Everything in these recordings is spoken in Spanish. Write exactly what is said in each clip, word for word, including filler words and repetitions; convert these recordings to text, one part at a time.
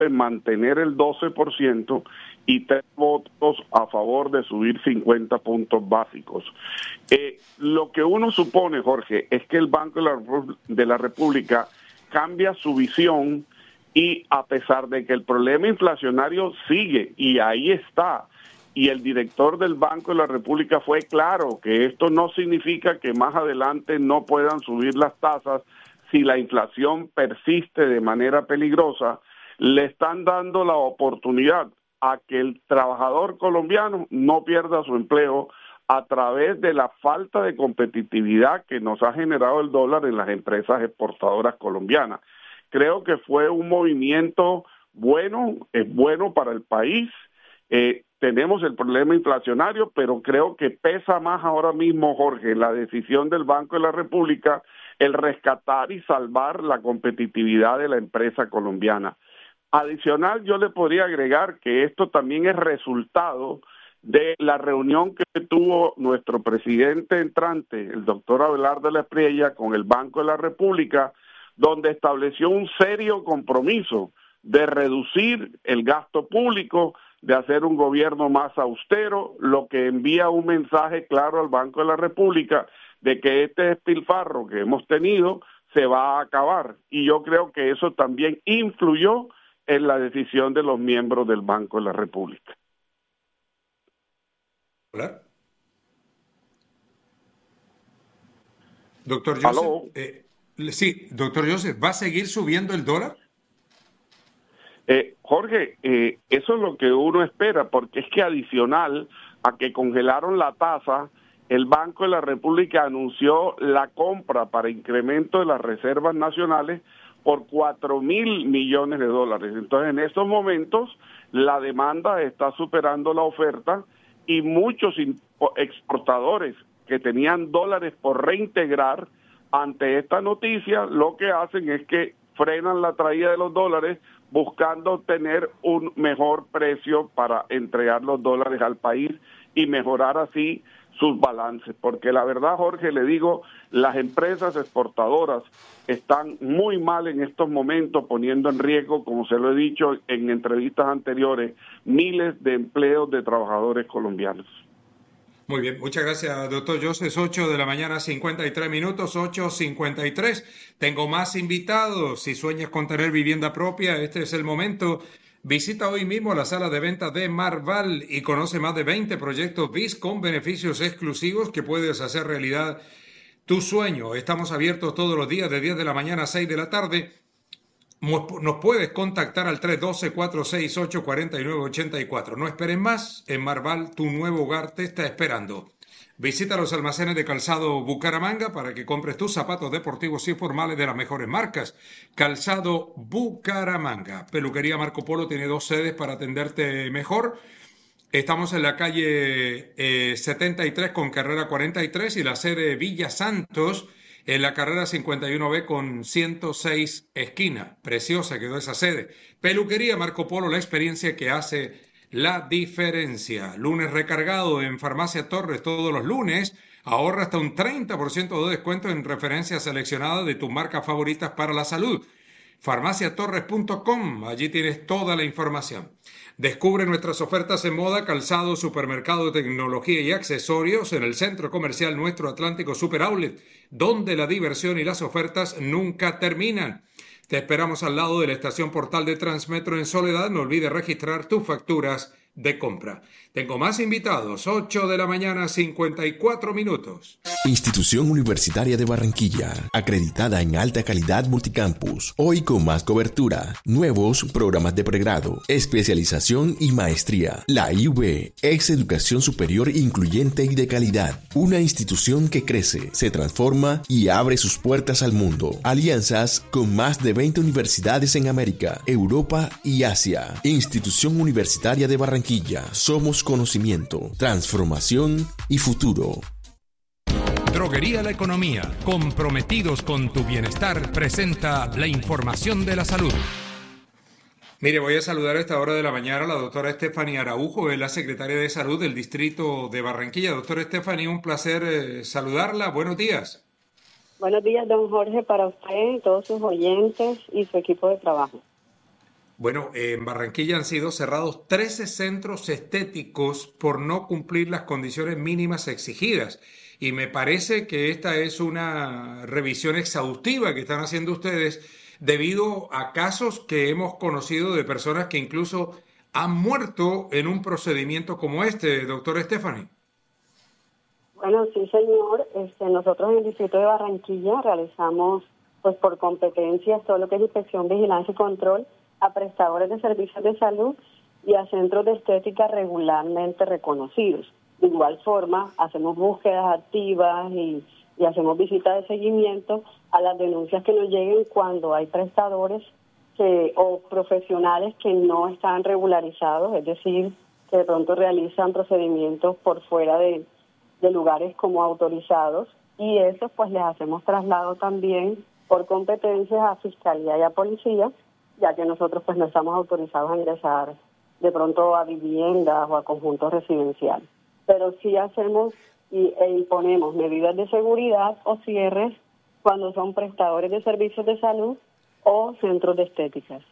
mantener el doce por ciento y tres votos a favor de subir cincuenta puntos básicos. Eh, lo que uno supone, Jorge, es que el Banco de la, de la República cambia su visión y a pesar de que el problema inflacionario sigue y ahí está, y el director del Banco de la República fue claro que esto no significa que más adelante no puedan subir las tasas si la inflación persiste de manera peligrosa, le están dando la oportunidad a que el trabajador colombiano no pierda su empleo a través de la falta de competitividad que nos ha generado el dólar en las empresas exportadoras colombianas. Creo que fue un movimiento bueno, es bueno para el país. Eh, tenemos el problema inflacionario, pero creo que pesa más ahora mismo, Jorge, la decisión del Banco de la República, el rescatar y salvar la competitividad de la empresa colombiana. Adicional, yo le podría agregar que esto también es resultado de la reunión que tuvo nuestro presidente entrante, el doctor Abelardo de la Espriella, con el Banco de la República, donde estableció un serio compromiso de reducir el gasto público, de hacer un gobierno más austero, lo que envía un mensaje claro al Banco de la República de que este despilfarro que hemos tenido se va a acabar. Y yo creo que eso también influyó en la decisión de los miembros del Banco de la República. Hola. Doctor Joseph, eh, sí, doctor Joseph, ¿va a seguir subiendo el dólar? Eh, Jorge, eh, eso es lo que uno espera, porque es que adicional a que congelaron la tasa, el Banco de la República anunció la compra para incremento de las reservas nacionales por cuatro mil millones de dólares. Entonces, en estos momentos, la demanda está superando la oferta y muchos exportadores que tenían dólares por reintegrar ante esta noticia, lo que hacen es que frenan la traída de los dólares buscando obtener un mejor precio para entregar los dólares al país y mejorar así sus balances, porque la verdad, Jorge, le digo, las empresas exportadoras están muy mal en estos momentos, poniendo en riesgo, como se lo he dicho en entrevistas anteriores, miles de empleos de trabajadores colombianos. Muy bien, muchas gracias, doctor Joseph. ocho de la mañana, cincuenta y tres minutos, ocho cincuenta y tres. Tengo más invitados. Si sueñas con tener vivienda propia, este es el momento. Visita hoy mismo la sala de ventas de Marval y conoce más de veinte proyectos B I S con beneficios exclusivos que puedes hacer realidad tu sueño. Estamos abiertos todos los días de diez de la mañana a seis de la tarde. Nos puedes contactar al tres uno dos, cuatro seis ocho, cuatro nueve ocho cuatro. No esperes más, en Marval tu nuevo hogar te está esperando. Visita los almacenes de Calzado Bucaramanga para que compres tus zapatos deportivos y formales de las mejores marcas. Calzado Bucaramanga. Peluquería Marco Polo tiene dos sedes para atenderte mejor. Estamos en la calle eh, setenta y tres con carrera cuarenta y tres y la sede Villa Santos en la carrera cincuenta y uno B con ciento seis esquina. Preciosa quedó esa sede. Peluquería Marco Polo, la experiencia que hace la diferencia. Lunes recargado en Farmacia Torres todos los lunes. Ahorra hasta un treinta por ciento de descuento en referencias seleccionadas de tus marcas favoritas para la salud. farmacia torres punto com, allí tienes toda la información. Descubre nuestras ofertas en moda, calzado, supermercado de tecnología y accesorios en el centro comercial Nuestro Atlántico Super Outlet, donde la diversión y las ofertas nunca terminan. Te esperamos al lado de la estación Portal de Transmetro en Soledad. No olvides registrar tus facturas de compra. Tengo más invitados, ocho de la mañana, cincuenta y cuatro minutos. Institución Universitaria de Barranquilla, acreditada en alta calidad multicampus, hoy con más cobertura, nuevos programas de pregrado, especialización y maestría. La I U B es educación superior incluyente y de calidad, una institución que crece, se transforma y abre sus puertas al mundo. Alianzas con más de veinte universidades en América, Europa y Asia. Institución Universitaria de Barranquilla, somos conocimiento, transformación y futuro. Droguería La Economía, comprometidos con tu bienestar, presenta la información de la salud. Mire, voy a saludar a esta hora de la mañana a la doctora Estefanía Araujo, es la secretaria de Salud del Distrito de Barranquilla. Doctora Estefanía, un placer eh, saludarla. Buenos días. Buenos días, don Jorge, para usted y todos sus oyentes y su equipo de trabajo. Bueno, eh, en Barranquilla han sido cerrados trece centros estéticos por no cumplir las condiciones mínimas exigidas. Y me parece que esta es una revisión exhaustiva que están haciendo ustedes debido a casos que hemos conocido de personas que incluso han muerto en un procedimiento como este, doctor Stephanie. Bueno, sí, señor. Este, nosotros en el Distrito de Barranquilla realizamos, pues por competencias, todo lo que es inspección, vigilancia y control a prestadores de servicios de salud y a centros de estética regularmente reconocidos. De igual forma, hacemos búsquedas activas y, y hacemos visitas de seguimiento a las denuncias que nos lleguen cuando hay prestadores que, o profesionales que no están regularizados, es decir, que de pronto realizan procedimientos por fuera de, de lugares como autorizados, y eso pues les hacemos traslado también por competencias a Fiscalía y a Policía, ya que nosotros pues no estamos autorizados a ingresar de pronto a viviendas o a conjuntos residenciales. Pero sí hacemos y, e imponemos medidas de seguridad o cierres cuando son prestadores de servicios de salud o centros de estéticas.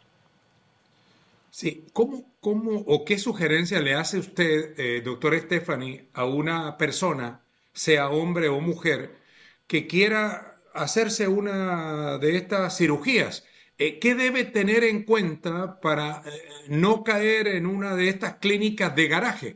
Sí, ¿cómo, cómo o qué sugerencia le hace usted, eh, doctor Stephanie, a una persona, sea hombre o mujer, que quiera hacerse una de estas cirugías? Eh, ¿Qué debe tener en cuenta para eh, no caer en una de estas clínicas de garaje?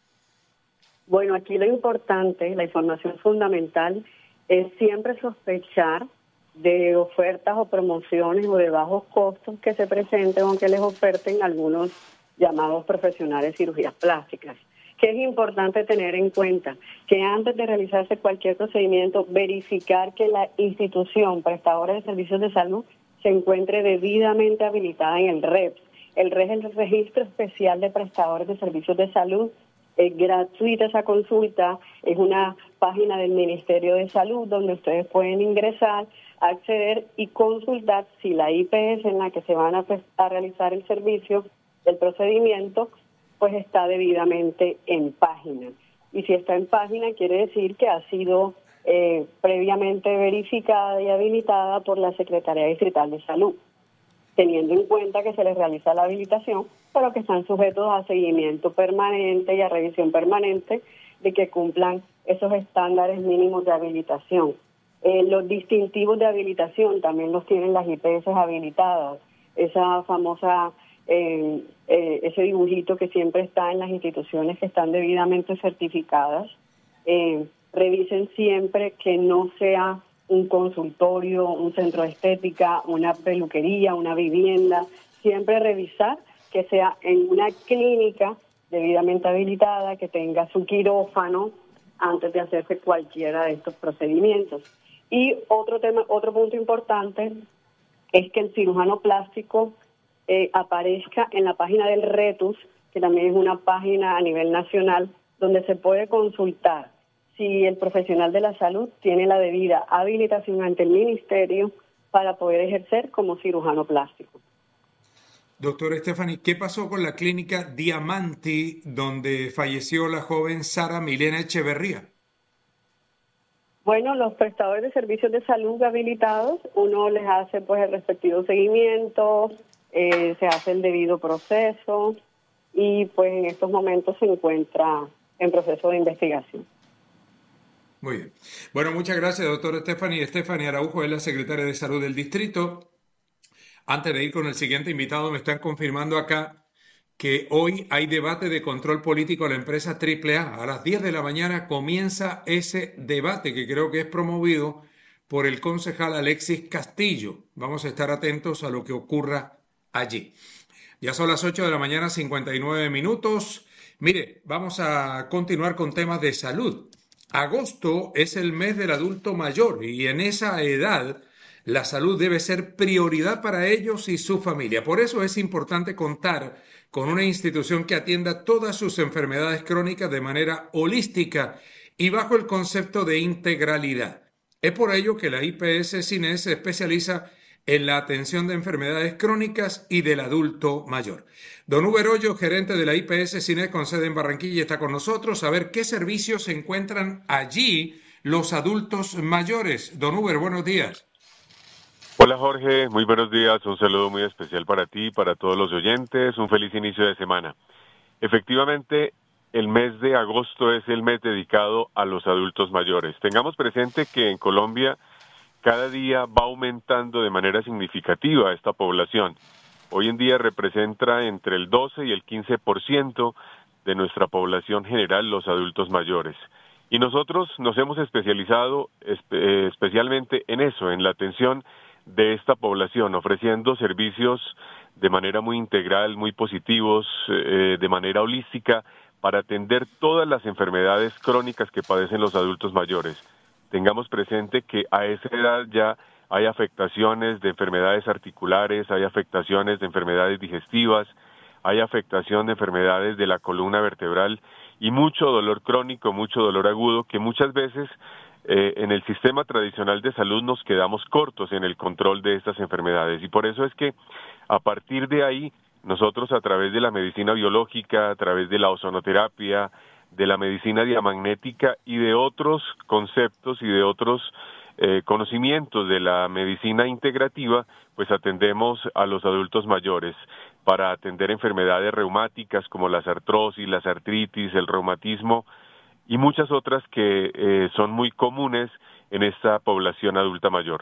Bueno, aquí lo importante, la información fundamental, es siempre sospechar de ofertas o promociones o de bajos costos que se presenten o que les oferten algunos llamados profesionales de cirugías plásticas. Que es importante tener en cuenta que antes de realizarse cualquier procedimiento, verificar que la institución prestadora de servicios de salud se encuentre debidamente habilitada en el R E P S. El R E P S es el Registro Especial de Prestadores de Servicios de Salud. Es gratuita esa consulta, es una página del Ministerio de Salud donde ustedes pueden ingresar, acceder y consultar si la I P S en la que se van a, a realizar el servicio, el procedimiento, pues está debidamente en página. Y si está en página quiere decir que ha sido eh, previamente verificada y habilitada por la Secretaría Distrital de Salud, teniendo en cuenta que se les realiza la habilitación, pero que están sujetos a seguimiento permanente y a revisión permanente de que cumplan esos estándares mínimos de habilitación. Eh, los distintivos de habilitación también los tienen las I P S habilitadas, esa famosa, eh, eh, ese dibujito que siempre está en las instituciones que están debidamente certificadas. Eh, revisen siempre que no sea un consultorio, un centro de estética, una peluquería, una vivienda, siempre revisar que sea en una clínica debidamente habilitada, que tenga su quirófano antes de hacerse cualquiera de estos procedimientos. Y otro tema, otro punto importante es que el cirujano plástico eh, aparezca en la página del RETUS, que también es una página a nivel nacional donde se puede consultar si el profesional de la salud tiene la debida habilitación ante el ministerio para poder ejercer como cirujano plástico. Doctor Stephanie, ¿qué pasó con la clínica Diamanti donde falleció la joven Sara Milena Echeverría? Bueno, los prestadores de servicios de salud habilitados, uno les hace pues el respectivo seguimiento, eh, se hace el debido proceso y pues en estos momentos se encuentra en proceso de investigación. Muy bien. Bueno, muchas gracias, doctor Stephanie. Stephanie Araujo es la secretaria de Salud del distrito. Antes de ir con el siguiente invitado, me están confirmando acá que hoy hay debate de control político a la empresa Triple A. A las diez de la mañana comienza ese debate que creo que es promovido por el concejal Alexis Castillo. Vamos a estar atentos a lo que ocurra allí. Ya son las ocho de la mañana, cincuenta y nueve minutos. Mire, vamos a continuar con temas de salud. Agosto es el mes del adulto mayor y en esa edad la salud debe ser prioridad para ellos y su familia. Por eso es importante contar con una institución que atienda todas sus enfermedades crónicas de manera holística y bajo el concepto de integralidad. Es por ello que la I P S Cines se especializa en la atención de enfermedades crónicas y del adulto mayor. Don Uber Hoyo, gerente de la I P S Cines con sede en Barranquilla, está con nosotros a ver qué servicios se encuentran allí los adultos mayores. Don Uber, buenos días. Hola Jorge, muy buenos días, un saludo muy especial para ti y para todos los oyentes, un feliz inicio de semana. Efectivamente, el mes de agosto es el mes dedicado a los adultos mayores. Tengamos presente que en Colombia cada día va aumentando de manera significativa esta población. Hoy en día representa entre el doce y el quince por ciento de nuestra población general los adultos mayores. Y nosotros nos hemos especializado espe- especialmente en eso, en la atención de esta población, ofreciendo servicios de manera muy integral, muy positivos, eh, de manera holística, para atender todas las enfermedades crónicas que padecen los adultos mayores. Tengamos presente que a esa edad ya hay afectaciones de enfermedades articulares, hay afectaciones de enfermedades digestivas, hay afectación de enfermedades de la columna vertebral y mucho dolor crónico, mucho dolor agudo que muchas veces Eh, en el sistema tradicional de salud nos quedamos cortos en el control de estas enfermedades y por eso es que a partir de ahí nosotros a través de la medicina biológica, a través de la ozonoterapia, de la medicina diamagnética y de otros conceptos y de otros eh, conocimientos de la medicina integrativa, pues atendemos a los adultos mayores para atender enfermedades reumáticas como las artrosis, las artritis, el reumatismo, y muchas otras que eh, son muy comunes en esta población adulta mayor.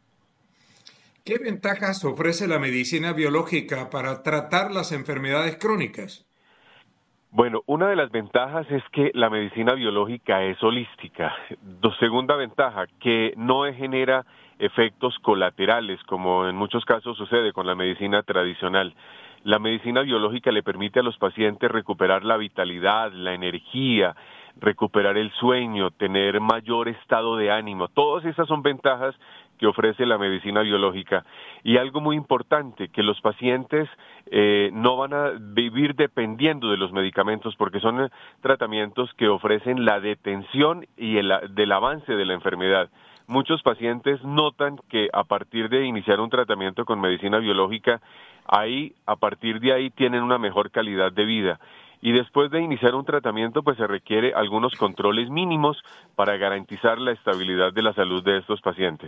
¿Qué ventajas ofrece la medicina biológica para tratar las enfermedades crónicas? Bueno, una de las ventajas es que la medicina biológica es holística. Do, segunda ventaja, que no genera efectos colaterales, como en muchos casos sucede con la medicina tradicional. La medicina biológica le permite a los pacientes recuperar la vitalidad, la energía, recuperar el sueño, tener mayor estado de ánimo. Todas esas son ventajas que ofrece la medicina biológica. Y algo muy importante, que los pacientes eh, no van a vivir dependiendo de los medicamentos, porque son tratamientos que ofrecen la detención y el del avance de la enfermedad. Muchos pacientes notan que a partir de iniciar un tratamiento con medicina biológica, ahí, a partir de ahí, tienen una mejor calidad de vida. Y después de iniciar un tratamiento, pues se requiere algunos controles mínimos para garantizar la estabilidad de la salud de estos pacientes.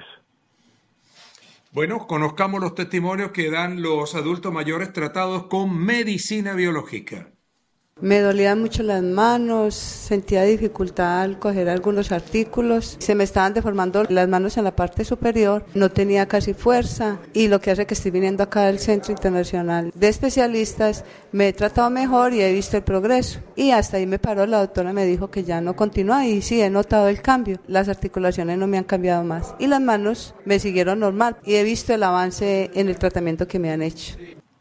Bueno, conozcamos los testimonios que dan los adultos mayores tratados con medicina biológica. Me dolían mucho las manos, sentía dificultad al coger algunos artículos, se me estaban deformando las manos en la parte superior, no tenía casi fuerza y lo que hace que estoy viniendo acá al Centro Internacional de Especialistas, me he tratado mejor y he visto el progreso. Y hasta ahí me paró, la doctora me dijo que ya no continúa y sí, he notado el cambio, las articulaciones no me han cambiado más y las manos me siguieron normal y he visto el avance en el tratamiento que me han hecho.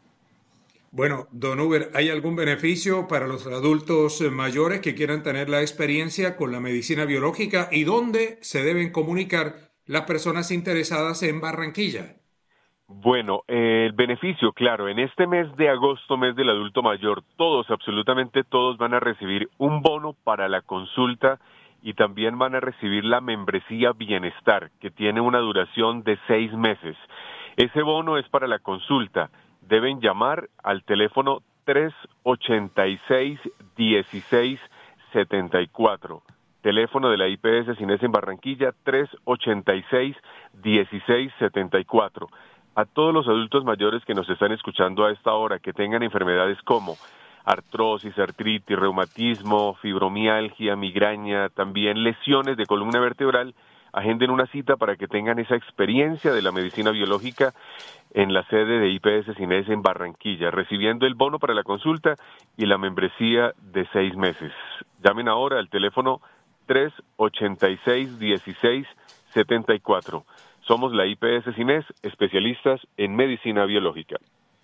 Bueno, don Uber, ¿hay algún beneficio para los adultos mayores que quieran tener la experiencia con la medicina biológica y dónde se deben comunicar las personas interesadas en Barranquilla? Bueno, eh, el beneficio, claro, en este mes de agosto, mes del adulto mayor, todos, absolutamente todos van a recibir un bono para la consulta y también van a recibir la membresía Bienestar, que tiene una duración de seis meses. Ese bono es para la consulta. Deben llamar al teléfono tres ochenta y seis, dieciséis setenta y cuatro. Teléfono de la I P S Cines en Barranquilla, tres ochenta y seis, dieciséis setenta y cuatro. A todos los adultos mayores que nos están escuchando a esta hora, que tengan enfermedades como artrosis, artritis, reumatismo, fibromialgia, migraña, también lesiones de columna vertebral, agenden una cita para que tengan esa experiencia de la medicina biológica en la sede de I P S Cines en Barranquilla, recibiendo el bono para la consulta y la membresía de seis meses. Llamen ahora al teléfono tres ochenta y seis, dieciséis setenta y cuatro. Somos la I P S Cines, especialistas en medicina biológica.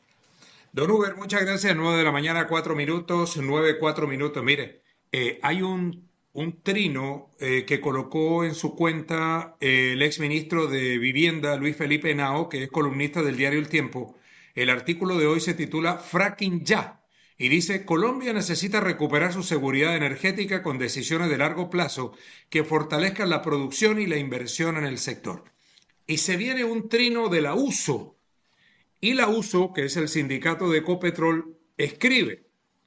Don Uber, muchas gracias. nueve de la mañana, cuatro minutos, nueve, cuatro minutos. Mire, eh, hay un, un trino eh, que colocó en su cuenta eh, el exministro de Vivienda, Luis Felipe Henao, que es columnista del diario El Tiempo. El artículo de hoy se titula Fracking Ya y dice: Colombia necesita recuperar su seguridad energética con decisiones de largo plazo que fortalezcan la producción y la inversión en el sector. Y se viene un trino de la U S O. Y la U S O, que es el sindicato de Ecopetrol, escribe: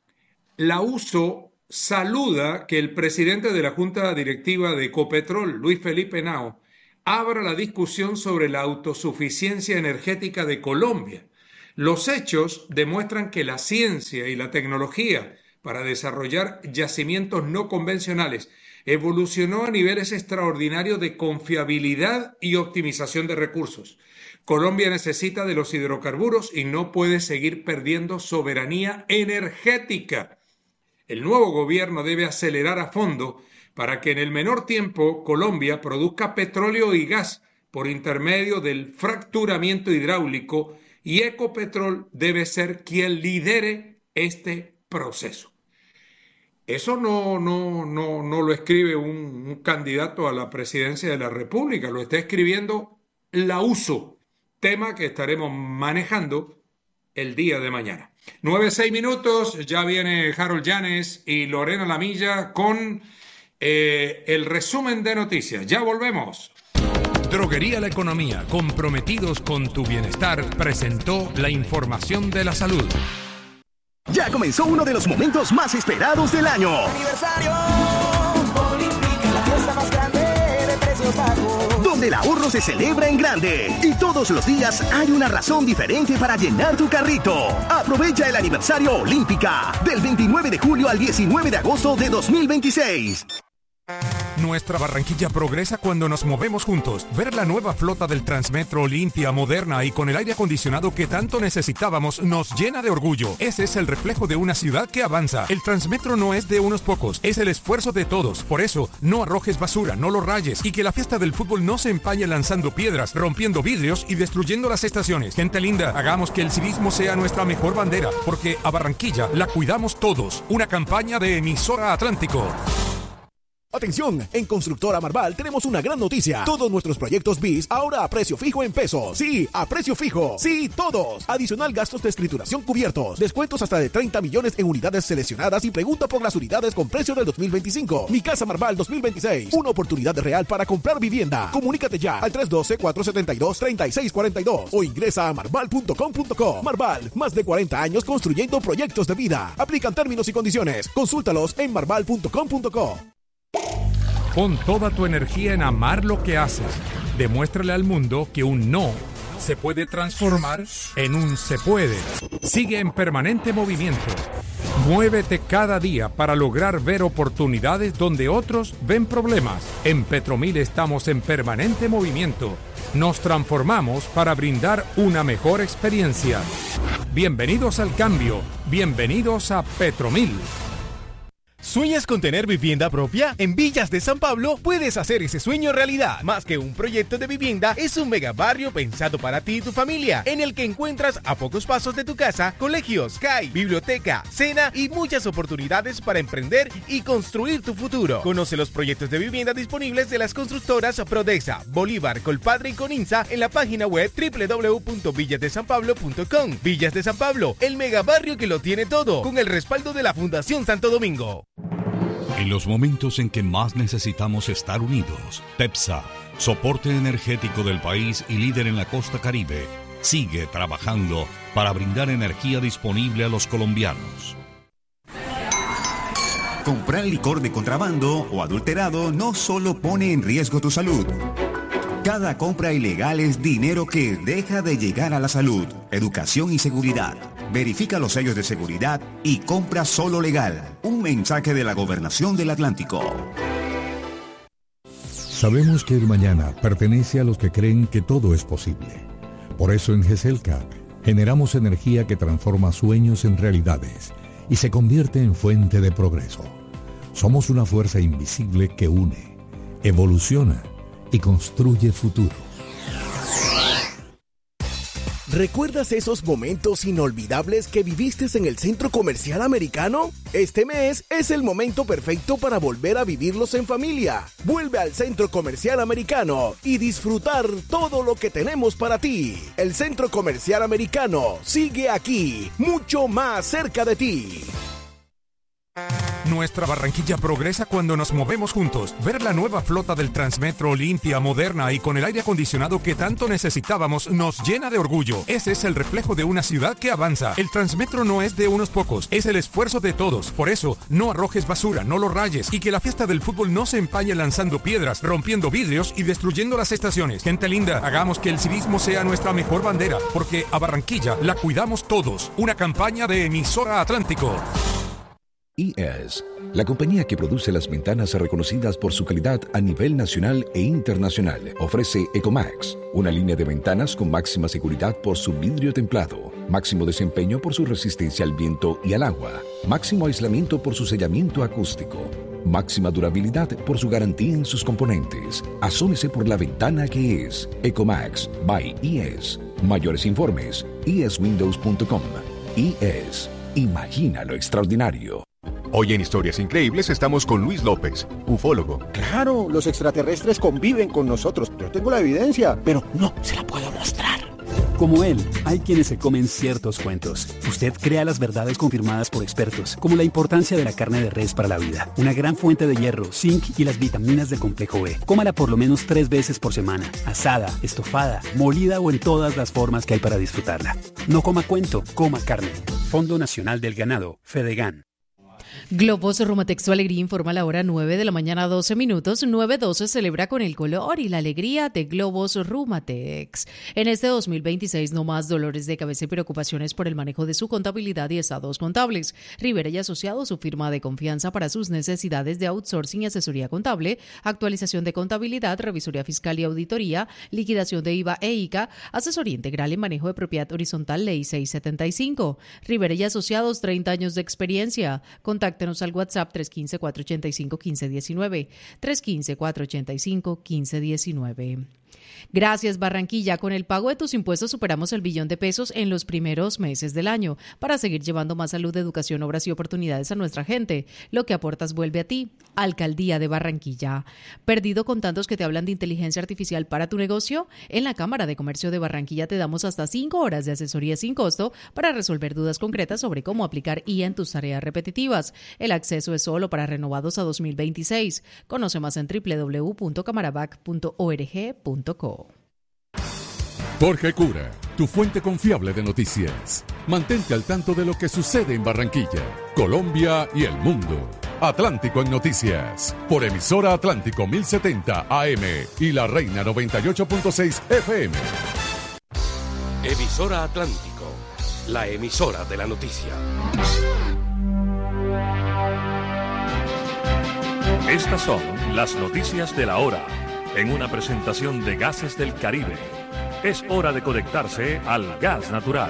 la U S O saluda que el presidente de la Junta Directiva de Ecopetrol, Luis Felipe Henao, abra la discusión sobre la autosuficiencia energética de Colombia. Los hechos demuestran que la ciencia y la tecnología para desarrollar yacimientos no convencionales evolucionó a niveles extraordinarios de confiabilidad y optimización de recursos. Colombia necesita de los hidrocarburos y no puede seguir perdiendo soberanía energética. El nuevo gobierno debe acelerar a fondo para que en el menor tiempo Colombia produzca petróleo y gas por intermedio del fracturamiento hidráulico, y Ecopetrol debe ser quien lidere este proceso. Eso no, no, no, no lo escribe un, un candidato a la presidencia de la República, lo está escribiendo la U S O, tema que estaremos manejando el día de mañana. Nueve, seis minutos, ya viene Harold Llanes y Lorena Lamilla con eh, el resumen de noticias. Ya volvemos. Droguería La Economía, comprometidos con tu bienestar, presentó la información de la salud. Ya comenzó uno de los momentos más esperados del año. Aniversario Olímpica, la fiesta más grande de precios bajos. Donde el ahorro se celebra en grande. Y todos los días hay una razón diferente para llenar tu carrito. Aprovecha el aniversario Olímpica del veintinueve de julio al diecinueve de agosto de dos mil veintiséis. Nuestra Barranquilla progresa cuando nos movemos juntos. Ver la nueva flota del Transmetro limpia, moderna y con el aire acondicionado que tanto necesitábamos nos llena de orgullo. Ese es el reflejo de una ciudad que avanza. El Transmetro no es de unos pocos, es el esfuerzo de todos. Por eso, no arrojes basura, no lo rayes y que la fiesta del fútbol no se empañe lanzando piedras, rompiendo vidrios y destruyendo las estaciones. Gente linda, hagamos que el civismo sea nuestra mejor bandera, porque a Barranquilla la cuidamos todos. Una campaña de Emisora Atlántico. Atención, en Constructora Marval tenemos una gran noticia. Todos nuestros proyectos B I S ahora a precio fijo en pesos. Sí, a precio fijo. Sí, todos. Adicional gastos de escrituración cubiertos. Descuentos hasta de treinta millones en unidades seleccionadas y pregunta por las unidades con precio del dos mil veinticinco. Mi Casa Marval dos mil veintiséis. Una oportunidad real para comprar vivienda. Comunícate ya al tres uno dos, cuatro siete dos, tres seis cuatro dos o ingresa a marval punto com punto co. Marval, más de cuarenta años construyendo proyectos de vida. Aplican términos y condiciones. Consúltalos en marval punto com punto co. Pon toda tu energía en amar lo que haces. Demuéstrale al mundo que un no se puede transformar en un se puede. Sigue en permanente movimiento. Muévete cada día para lograr ver oportunidades donde otros ven problemas. En Petromil estamos en permanente movimiento. Nos transformamos para brindar una mejor experiencia. Bienvenidos al cambio. Bienvenidos a Petromil. ¿Sueñas con tener vivienda propia? En Villas de San Pablo puedes hacer ese sueño realidad. Más que un proyecto de vivienda, es un megabarrio pensado para ti y tu familia, en el que encuentras a pocos pasos de tu casa colegios, C A I, biblioteca, cena y muchas oportunidades para emprender y construir tu futuro. Conoce los proyectos de vivienda disponibles de las constructoras Prodesa, Bolívar, Colpadre y Coninsa en la página web doble u doble u doble u punto villas de san pablo punto com. Villas de San Pablo, el megabarrio que lo tiene todo, con el respaldo de la Fundación Santo Domingo. En los momentos en que más necesitamos estar unidos, TEPSA, soporte energético del país y líder en la costa Caribe, sigue trabajando para brindar energía disponible a los colombianos. Comprar licor de contrabando o adulterado no solo pone en riesgo tu salud. Cada compra ilegal es dinero que deja de llegar a la salud, educación y seguridad. Verifica los sellos de seguridad y compra solo legal. Un mensaje de la Gobernación del Atlántico. Sabemos que el mañana pertenece a los que creen que todo es posible. Por eso en GESELCA generamos energía que transforma sueños en realidades y se convierte en fuente de progreso. Somos una fuerza invisible que une, evoluciona y construye futuro. ¿Recuerdas esos momentos inolvidables que viviste en el Centro Comercial Americano? Este mes es el momento perfecto para volver a vivirlos en familia. Vuelve al Centro Comercial Americano y disfrutar todo lo que tenemos para ti. El Centro Comercial Americano sigue aquí, mucho más cerca de ti. Nuestra Barranquilla progresa cuando nos movemos juntos. Ver la nueva flota del Transmetro limpia, moderna y con el aire acondicionado que tanto necesitábamos nos llena de orgullo. Ese es el reflejo de una ciudad que avanza. El Transmetro no es de unos pocos, es el esfuerzo de todos. Por eso, no arrojes basura, no lo rayes y que la fiesta del fútbol no se empañe lanzando piedras, rompiendo vidrios y destruyendo las estaciones. Gente linda, hagamos que el civismo sea nuestra mejor bandera, porque a Barranquilla la cuidamos todos. Una campaña de Emisora Atlántico. I E S, la compañía que produce las ventanas reconocidas por su calidad a nivel nacional e internacional, ofrece Ecomax, una línea de ventanas con máxima seguridad por su vidrio templado, máximo desempeño por su resistencia al viento y al agua, máximo aislamiento por su sellamiento acústico, máxima durabilidad por su garantía en sus componentes. Asómese por la ventana que es Ecomax by I E S. Mayores informes, i e s windows punto com. I E S, imagina lo extraordinario. Hoy en Historias Increíbles estamos con Luis López, ufólogo. Claro, los extraterrestres conviven con nosotros. Yo tengo la evidencia, pero no se la puedo mostrar. Como él, hay quienes se comen ciertos cuentos. Usted crea las verdades confirmadas por expertos, como la importancia de la carne de res para la vida, una gran fuente de hierro, zinc y las vitaminas del complejo B. Cómala por lo menos tres veces por semana, asada, estofada, molida o en todas las formas que hay para disfrutarla. No coma cuento, coma carne. Fondo Nacional del Ganado, Fedegan. Globos Rumatex, su alegría informa a la hora nueve de la mañana, doce minutos. nueve doce celebra con el color y la alegría de Globos Rumatex. En este dos mil veintiséis, no más dolores de cabeza y preocupaciones por el manejo de su contabilidad y estados contables. Rivera y Asociados, su firma de confianza para sus necesidades de outsourcing y asesoría contable, actualización de contabilidad, revisoría fiscal y auditoría, liquidación de I V A e I C A, asesoría integral en manejo de propiedad horizontal, ley seiscientos setenta y cinco. Rivera y Asociados, treinta años de experiencia. Contáctenos al WhatsApp tres uno cinco, cuatro ocho cinco, uno cinco uno nueve, tres uno cinco, cuatro ocho cinco, uno cinco uno nueve. Gracias, Barranquilla. Con el pago de tus impuestos superamos el billón de pesos en los primeros meses del año para seguir llevando más salud, educación, obras y oportunidades a nuestra gente. Lo que aportas vuelve a ti. Alcaldía de Barranquilla. ¿Perdido con tantos que te hablan de inteligencia artificial para tu negocio? En la Cámara de Comercio de Barranquilla te damos hasta cinco horas de asesoría sin costo para resolver dudas concretas sobre cómo aplicar I A en tus tareas repetitivas. El acceso es solo para renovados a dos mil veintiséis. Conoce más en doble u doble u doble u punto camarabac punto org punto co. Jorge Cura, tu fuente confiable de noticias. Mantente al tanto de lo que sucede en Barranquilla, Colombia y el mundo. Atlántico en Noticias, por emisora Atlántico mil setenta A M y La Reina noventa y ocho punto seis F M. Emisora Atlántico, la emisora de la noticia. Estas son las noticias de la hora, en una presentación de Gases del Caribe. Es hora de conectarse al gas natural.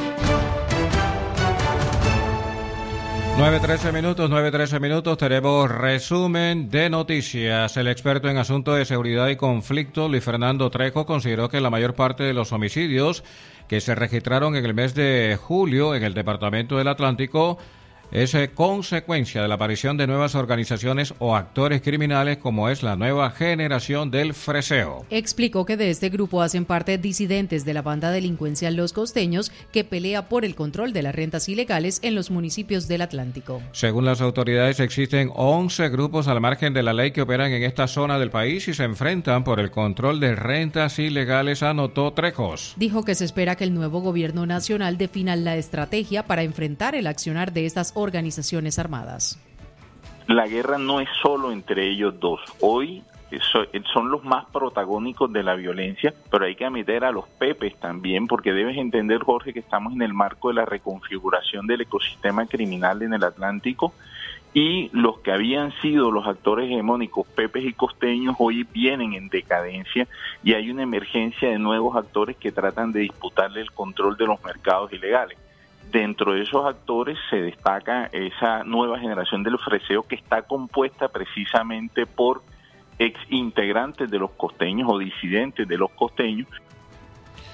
nueve trece minutos, nueve trece minutos, tenemos resumen de noticias. El experto en asuntos de seguridad y conflicto, Luis Fernando Trejo, consideró que la mayor parte de los homicidios que se registraron en el mes de julio en el Departamento del Atlántico es consecuencia de la aparición de nuevas organizaciones o actores criminales como es la nueva generación del freseo. Explicó que de este grupo hacen parte disidentes de la banda delincuencial Los Costeños, que pelea por el control de las rentas ilegales en los municipios del Atlántico. Según las autoridades, existen once grupos al margen de la ley que operan en esta zona del país y se enfrentan por el control de rentas ilegales, anotó Trejos. Dijo que se espera que el nuevo gobierno nacional defina la estrategia para enfrentar el accionar de estas organizaciones armadas. La guerra no es solo entre ellos dos. Hoy son los más protagónicos de la violencia, pero hay que meter a los pepes también, porque debes entender, Jorge, que estamos en el marco de la reconfiguración del ecosistema criminal en el Atlántico, y los que habían sido los actores hegemónicos, pepes y costeños, hoy vienen en decadencia y hay una emergencia de nuevos actores que tratan de disputarle el control de los mercados ilegales. Dentro de esos actores se destaca esa nueva generación del freseo, que está compuesta precisamente por ex integrantes de los costeños o disidentes de los costeños.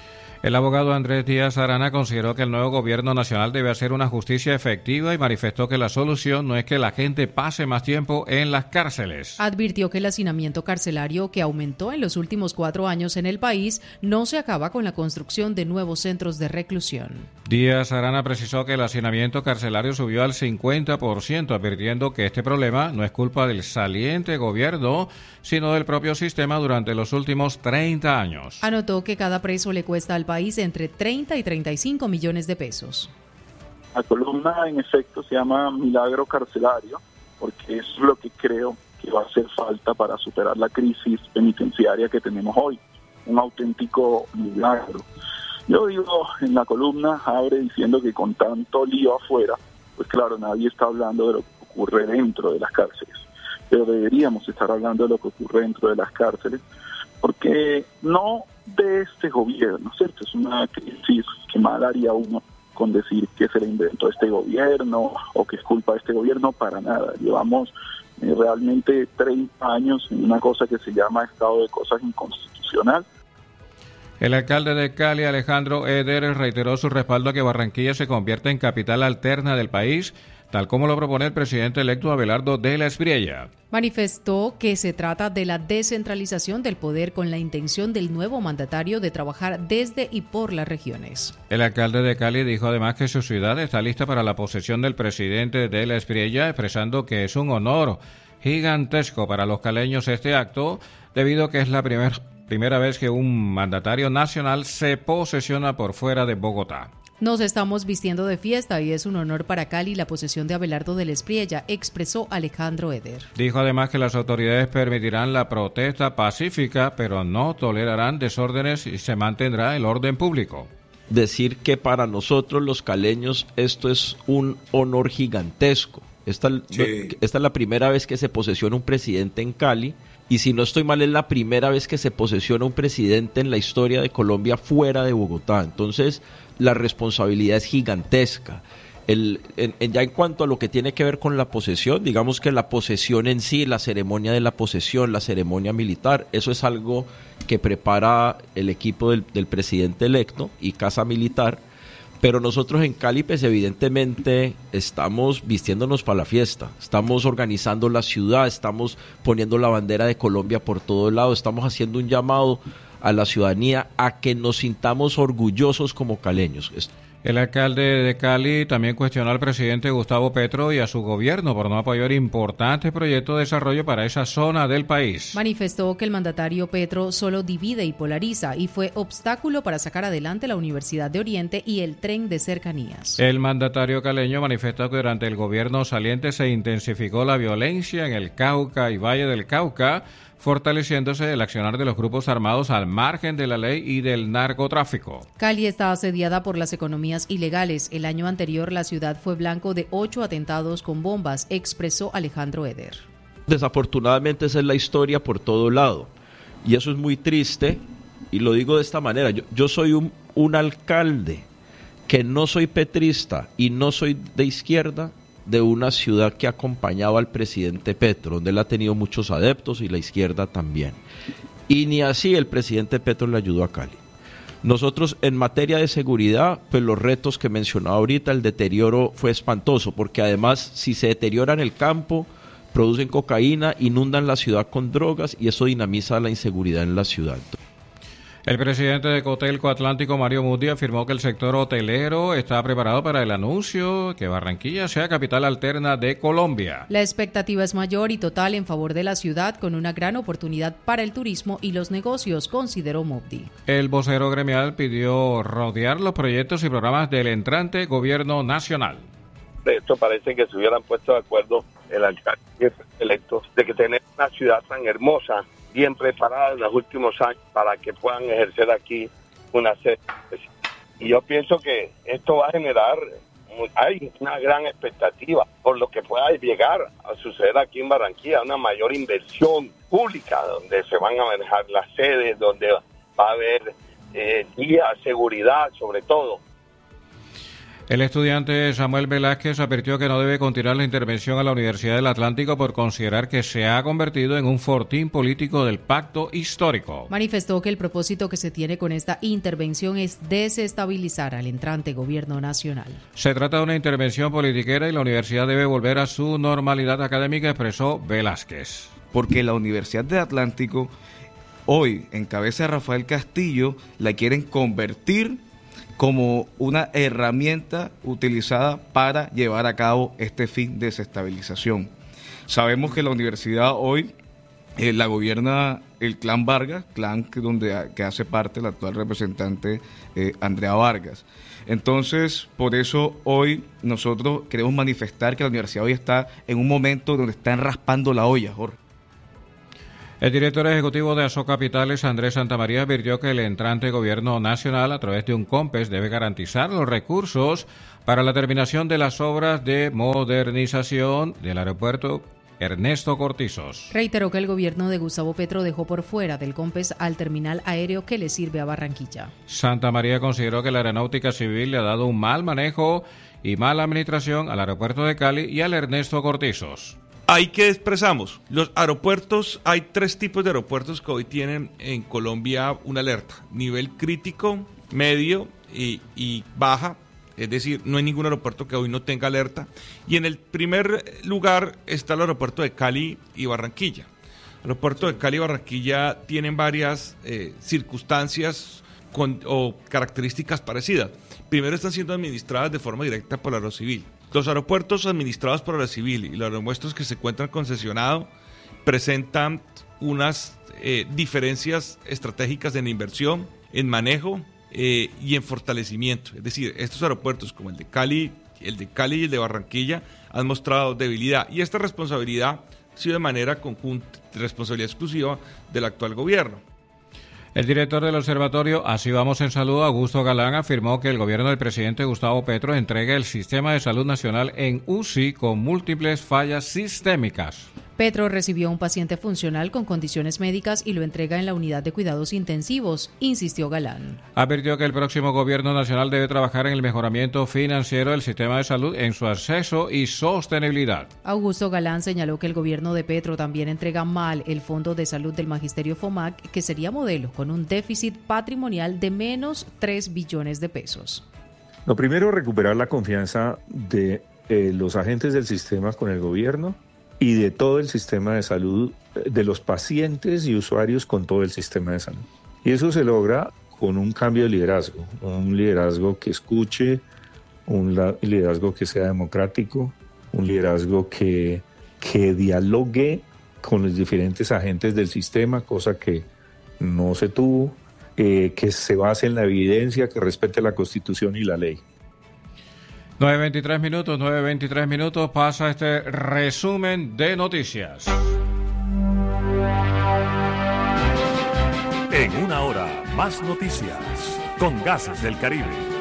El abogado Andrés Díaz Arana consideró que el nuevo gobierno nacional debe hacer una justicia efectiva y manifestó que la solución no es que la gente pase más tiempo en las cárceles. Advirtió que el hacinamiento carcelario que aumentó en los últimos cuatro años en el país no se acaba con la construcción de nuevos centros de reclusión. Díaz Arana precisó que el hacinamiento carcelario subió al cincuenta por ciento, advirtiendo que este problema no es culpa del saliente gobierno, sino del propio sistema durante los últimos treinta años. Anotó que cada preso le cuesta al país país entre treinta y treinta y cinco millones de pesos. La columna en efecto se llama Milagro Carcelario porque es lo que creo que va a hacer falta para superar la crisis penitenciaria que tenemos hoy, un auténtico milagro. Yo digo en la columna, abre diciendo que con tanto lío afuera, pues claro, nadie está hablando de lo que ocurre dentro de las cárceles, pero deberíamos estar hablando de lo que ocurre dentro de las cárceles, porque no de este gobierno, ¿cierto? Es una crisis que mal haría uno con decir que se le inventó este gobierno o que es culpa de este gobierno, para nada. Llevamos eh, realmente treinta años en una cosa que se llama estado de cosas inconstitucional. El alcalde de Cali, Alejandro Eder, reiteró su respaldo a que Barranquilla se convierta en capital alterna del país, tal como lo propone el presidente electo Abelardo de la Espriella. Manifestó que se trata de la descentralización del poder con la intención del nuevo mandatario de trabajar desde y por las regiones. El alcalde de Cali dijo además que su ciudad está lista para la posesión del presidente de la Espriella, expresando que es un honor gigantesco para los caleños este acto, debido a que es la primer, primera vez que un mandatario nacional se posesiona por fuera de Bogotá. Nos estamos vistiendo de fiesta y es un honor para Cali la posesión de Abelardo de la Espriella, expresó Alejandro Eder. Dijo además que las autoridades permitirán la protesta pacífica, pero no tolerarán desórdenes y se mantendrá el orden público. Decir que para nosotros los caleños esto es un honor gigantesco. Esta, sí. esta es la primera vez que se posesiona un presidente en Cali. Y si no estoy mal, es la primera vez que se posesiona un presidente en la historia de Colombia fuera de Bogotá. Entonces, la responsabilidad es gigantesca. El, en, en, ya en cuanto a lo que tiene que ver con la posesión, digamos que la posesión en sí, la ceremonia de la posesión, la ceremonia militar, eso es algo que prepara el equipo del, del presidente electo y Casa Militar. Pero nosotros en Cali, pues evidentemente estamos vistiéndonos para la fiesta, estamos organizando la ciudad, estamos poniendo la bandera de Colombia por todo lado, estamos haciendo un llamado a la ciudadanía a que nos sintamos orgullosos como caleños. El alcalde de Cali también cuestionó al presidente Gustavo Petro y a su gobierno por no apoyar importantes proyectos de desarrollo para esa zona del país. Manifestó que el mandatario Petro solo divide y polariza y fue obstáculo para sacar adelante la Universidad de Oriente y el tren de cercanías. El mandatario caleño manifestó que durante el gobierno saliente se intensificó la violencia en el Cauca y Valle del Cauca, fortaleciéndose el accionar de los grupos armados al margen de la ley y del narcotráfico. Cali está asediada por las economías ilegales. El año anterior la ciudad fue blanco de ocho atentados con bombas, expresó Alejandro Eder. Desafortunadamente esa es la historia por todo lado y eso es muy triste y lo digo de esta manera. Yo, yo soy un, un alcalde que no soy petrista y no soy de izquierda, de una ciudad que ha acompañado al presidente Petro, donde él ha tenido muchos adeptos y la izquierda también. Y ni así el presidente Petro le ayudó a Cali. Nosotros en materia de seguridad, pues los retos que mencionaba ahorita, el deterioro fue espantoso, porque además si se deteriora en el campo, producen cocaína, inundan la ciudad con drogas y eso dinamiza la inseguridad en la ciudad. El presidente de Cotelco Atlántico, Mario Muti, afirmó que el sector hotelero está preparado para el anuncio que Barranquilla sea capital alterna de Colombia. La expectativa es mayor y total en favor de la ciudad, con una gran oportunidad para el turismo y los negocios, consideró Muti. El vocero gremial pidió rodear los proyectos y programas del entrante gobierno nacional. De esto parece que se hubieran puesto de acuerdo el alcalde electo de que tener una ciudad tan hermosa, bien preparada en los últimos años para que puedan ejercer aquí una serie. Y yo pienso que esto va a generar, hay una gran expectativa por lo que pueda llegar a suceder aquí en Barranquilla, una mayor inversión pública donde se van a manejar las sedes, donde va a haber eh, guía, seguridad sobre todo. El estudiante Samuel Velázquez advirtió que no debe continuar la intervención a la Universidad del Atlántico por considerar que se ha convertido en un fortín político del pacto histórico. Manifestó que el propósito que se tiene con esta intervención es desestabilizar al entrante gobierno nacional. Se trata de una intervención politiquera y la universidad debe volver a su normalidad académica, expresó Velázquez. Porque la Universidad del Atlántico, hoy, en cabeza de Rafael Castillo, la quieren convertir como una herramienta utilizada para llevar a cabo este fin de desestabilización. Sabemos que la universidad hoy eh, la gobierna el clan Vargas, clan que, donde, que hace parte el actual representante eh, Andrea Vargas. Entonces, por eso hoy nosotros queremos manifestar que la universidad hoy está en un momento donde están raspando la olla, Jorge. El director ejecutivo de Aso Capitales, Andrés Santamaría, advirtió que el entrante gobierno nacional, a través de un COMPES, debe garantizar los recursos para la terminación de las obras de modernización del aeropuerto Ernesto Cortizos. Reiteró que el gobierno de Gustavo Petro dejó por fuera del COMPES al terminal aéreo que le sirve a Barranquilla. Santamaría consideró que la aeronáutica civil le ha dado un mal manejo y mala administración al aeropuerto de Cali y al Ernesto Cortizos. Ahí que expresamos, los aeropuertos, hay tres tipos de aeropuertos que hoy tienen en Colombia una alerta, nivel crítico, medio y, y baja, es decir, no hay ningún aeropuerto que hoy no tenga alerta, y en el primer lugar está el aeropuerto de Cali y Barranquilla. El aeropuerto de Cali y Barranquilla tienen varias eh, circunstancias con, o características parecidas. Primero, están siendo administradas de forma directa por la Aerocivil. Los aeropuertos administrados por la Civil y los aeropuertos que se encuentran concesionados presentan unas eh, diferencias estratégicas en inversión, en manejo eh, y en fortalecimiento. Es decir, estos aeropuertos como el de Cali, el de Cali y el de Barranquilla han mostrado debilidad, y esta responsabilidad ha sido de manera conjunta, responsabilidad exclusiva del actual gobierno. El director del observatorio Así Vamos en Salud, Augusto Galán, afirmó que el gobierno del presidente Gustavo Petro entrega el sistema de salud nacional en U C I con múltiples fallas sistémicas. Petro recibió a un paciente funcional con condiciones médicas y lo entrega en la unidad de cuidados intensivos, insistió Galán. Advirtió que el próximo gobierno nacional debe trabajar en el mejoramiento financiero del sistema de salud, en su acceso y sostenibilidad. Augusto Galán señaló que el gobierno de Petro también entrega mal el Fondo de Salud del Magisterio FOMAC, que sería modelo, con un déficit patrimonial de menos tres billones de pesos. Lo primero, recuperar la confianza de eh, los agentes del sistema con el gobierno y de todo el sistema de salud, de los pacientes y usuarios con todo el sistema de salud. Y eso se logra con un cambio de liderazgo, un liderazgo que escuche, un liderazgo que sea democrático, un liderazgo que, que dialogue con los diferentes agentes del sistema, cosa que no se tuvo, eh, que se base en la evidencia, que respete la Constitución y la ley. nueve veintitrés minutos, nueve veintitrés minutos, pasa este resumen de noticias. En una hora, más noticias con Gases del Caribe.